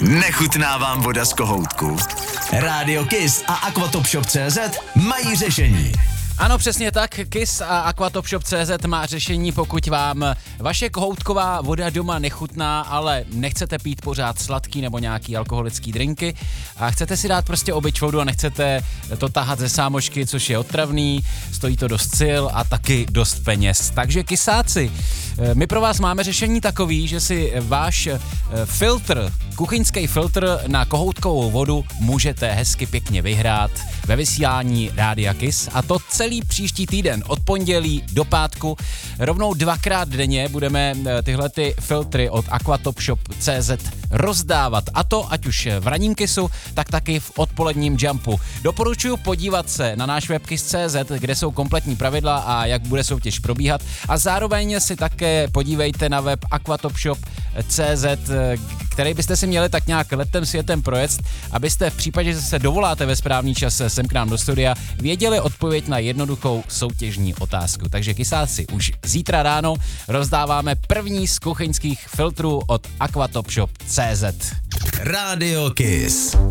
Nechutná vám voda z kohoutku? Rádio Kiss a Aquatopshop.cz mají řešení. Ano, přesně tak, Kiss a Aquatopshop.cz má řešení, pokud vám vaše kohoutková voda doma nechutná, ale nechcete pít pořád sladký nebo nějaký alkoholický drinky a chcete si dát prostě obyč vodu a nechcete to tahat ze sámošky, což je otravný, stojí to dost sil a taky dost peněz. Takže kysáci, my pro vás máme řešení takový, že si váš filtr, kuchyňský filtr na kohoutkovou vodu můžete hezky pěkně vyhrát ve vysílání Rádia Kiss, a to celý příští týden od pondělí do pátku. Rovnou 2krát denně budeme tyhle ty filtry od Aquatopshop.cz rozdávat, a to ať už v ranním Kissu, tak taky v odpoledním Jumpu. Doporučuji podívat se na náš web Kiss.cz, kde jsou kompletní pravidla a jak bude soutěž probíhat, a zároveň si také podívejte na web Aquatopshop.cz, který byste si měli tak nějak letem světem projet, abyste v případě, že se dovoláte ve správný čas sem k nám do studia, věděli odpověď na jednoduchou soutěžní otázku. Takže kysáci, už zítra ráno rozdáváme první z kuchyňských filtrů od Aquatopshop.cz. Rádio Kiss.